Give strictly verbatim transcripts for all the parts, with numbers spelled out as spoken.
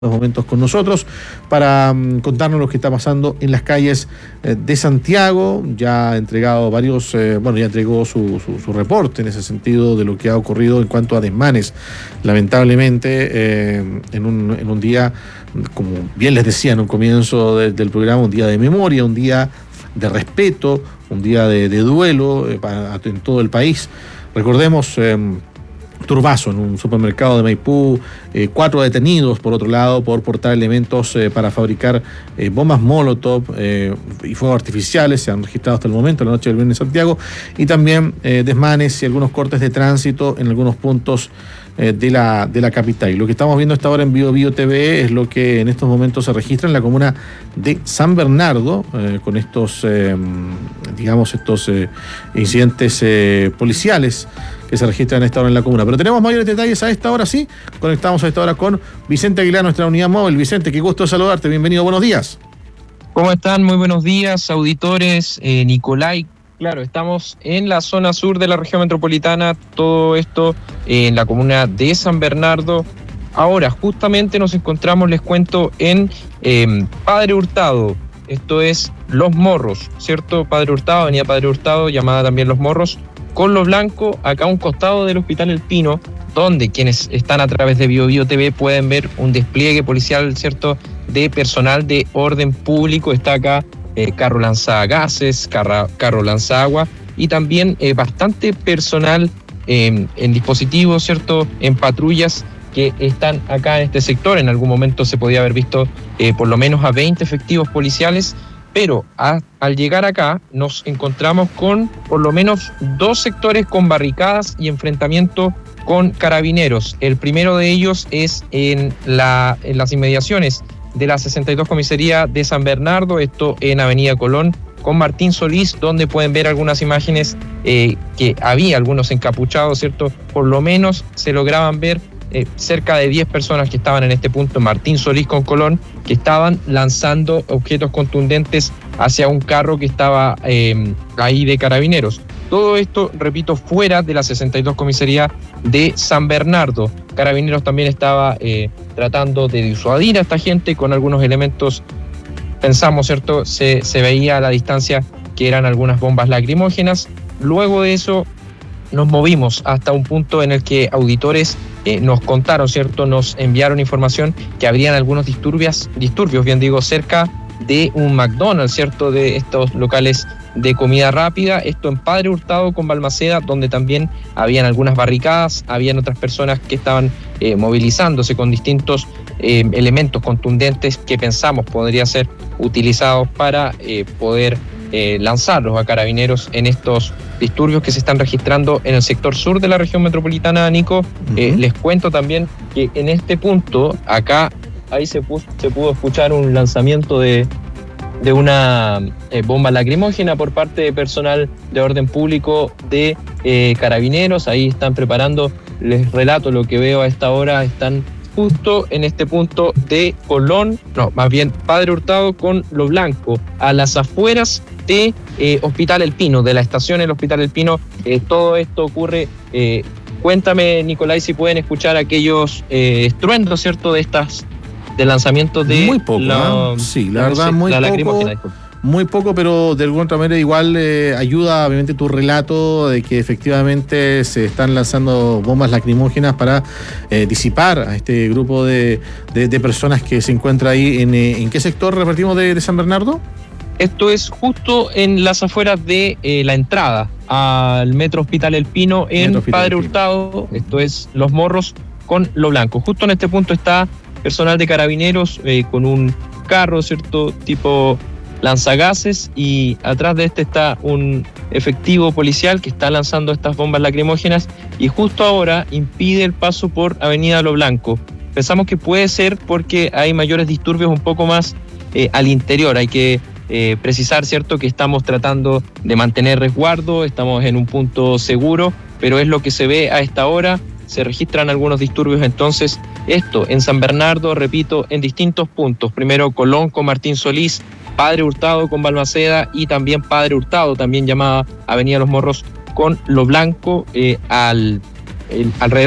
momentos con nosotros para um, contarnos lo que está pasando en las calles eh, de Santiago. Ya ha entregado varios, eh, bueno, ya entregó su, su, su reporte en ese sentido de lo que ha ocurrido en cuanto a desmanes, lamentablemente, eh, en, un, en un día, como bien les decía en un comienzo de, del programa, un día de memoria, un día de respeto, un día de, de duelo eh, para, en todo el país. Recordemos eh, Turbazo, en un supermercado de Maipú, eh, cuatro detenidos, por otro lado, por portar elementos eh, para fabricar eh, bombas Molotov eh, y fuegos artificiales, se han registrado hasta el momento, la noche del viernes en Santiago, y también eh, desmanes y algunos cortes de tránsito en algunos puntos eh, de, la, de la capital. Y lo que estamos viendo hasta ahora en Bio Bio T V es lo que en estos momentos se registra en la comuna de San Bernardo, eh, con estos, eh, digamos, estos eh, incidentes eh, policiales que se registran a esta hora en la comuna. Pero tenemos mayores detalles a esta hora, sí. Conectamos a esta hora con Vicente Aguilar, nuestra unidad móvil. Vicente, qué gusto saludarte. Bienvenido, buenos días. ¿Cómo están? Muy buenos días, auditores. Eh, Nicolai, claro, estamos en la zona sur de la región metropolitana, todo esto eh, en la comuna de San Bernardo. Ahora, justamente nos encontramos, les cuento, en eh, Padre Hurtado. Esto es Los Morros, ¿cierto? Padre Hurtado, avenida Padre Hurtado, llamada también Los Morros, con Lo Blanco, acá a un costado del Hospital El Pino, donde quienes están a través de Bio Bio T V pueden ver un despliegue policial, ¿cierto?, de personal de orden público. Está acá eh, carro lanzagases, carro, carro lanzagua y también eh, bastante personal eh, en dispositivos, ¿cierto?, en patrullas que están acá en este sector. En algún momento se podía haber visto eh, por lo menos a veinte efectivos policiales. Pero a, al llegar acá nos encontramos con por lo menos dos sectores con barricadas y enfrentamiento con carabineros. El primero de ellos es en, la, en las inmediaciones de la sesenta y dos Comisaría de San Bernardo, esto en Avenida Colón, con Martín Solís, donde pueden ver algunas imágenes eh, que había algunos encapuchados, ¿cierto? Por lo menos se lograban ver Eh, cerca de diez personas que estaban en este punto, Martín Solís con Colón, que estaban lanzando objetos contundentes hacia un carro que estaba eh, ahí de carabineros. Todo esto, repito, fuera de la sesenta y dos Comisaría de San Bernardo. Carabineros también estaba eh, tratando de disuadir a esta gente con algunos elementos, pensamos, ¿cierto? Se, se veía a la distancia que eran algunas bombas lacrimógenas. Luego de eso nos movimos hasta un punto en el que auditores eh, nos contaron, ¿cierto? Nos enviaron información que habrían algunos disturbios, disturbios, bien digo, cerca de un McDonald's, ¿cierto? De estos locales de comida rápida. Esto en Padre Hurtado con Balmaceda, donde también habían algunas barricadas, habían otras personas que estaban eh, movilizándose con distintos eh, elementos contundentes que pensamos podrían ser utilizados para eh, poder Eh, lanzarlos a carabineros en estos disturbios que se están registrando en el sector sur de la región metropolitana, Nico. Uh-huh. Eh, les cuento también que en este punto, acá, ahí se, puso, se pudo escuchar un lanzamiento de, de una eh, bomba lacrimógena por parte de personal de orden público de eh, carabineros. Ahí están preparando, les relato lo que veo a esta hora, están justo en este punto de Colón, no, más bien Padre Hurtado con Lo Blanco, a las afueras de eh, Hospital El Pino, de la estación El Hospital El Pino. Eh, todo esto ocurre, eh, cuéntame, Nicolai, si pueden escuchar aquellos eh, estruendos, ¿cierto?, de estas, de lanzamientos de... Muy poco, la, ¿eh? Sí, la, la verdad, muy la poco. Muy poco, pero de alguna otra manera igual eh, ayuda obviamente tu relato de que efectivamente se están lanzando bombas lacrimógenas para eh, disipar a este grupo de, de, de personas que se encuentra ahí. ¿En, en qué sector repartimos de, de San Bernardo? Esto es justo en las afueras de eh, la entrada al Metro Hospital El Pino en Padre Hurtado. Esto es Los Morros con Lo Blanco. Justo en este punto está personal de carabineros eh, con un carro, ¿cierto?, tipo lanzagases, y atrás de este está un efectivo policial que está lanzando estas bombas lacrimógenas y justo ahora impide el paso por Avenida Lo Blanco. Pensamos que puede ser porque hay mayores disturbios un poco más eh, al interior. Hay que eh, precisar, ¿cierto?, que estamos tratando de mantener resguardo, estamos en un punto seguro, pero es lo que se ve a esta hora. Se registran algunos disturbios entonces. Esto en San Bernardo, repito, en distintos puntos. Primero Colón con Martín Solís, Padre Hurtado con Balmaceda y también Padre Hurtado, también llamada Avenida Los Morros, con Lo Blanco eh, al, el, alrededor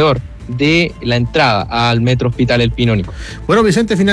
de la entrada al Metro Hospital El Pinónico. Bueno, Vicente, final